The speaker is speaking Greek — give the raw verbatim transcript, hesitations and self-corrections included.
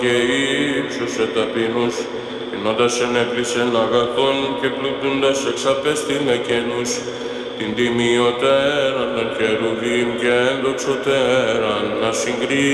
και ύψωσε ταπείνους, πεινώντας ενέπλησεν αγαθών και πλουτούντας εξαπέστειλε καινούς, την τιμιωτέραν των χερουβίμ και ένδοξοτέραν να συγκρίνει